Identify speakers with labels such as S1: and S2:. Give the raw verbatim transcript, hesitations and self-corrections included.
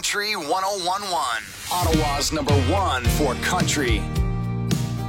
S1: Country one oh one point one. Ottawa's number one for country.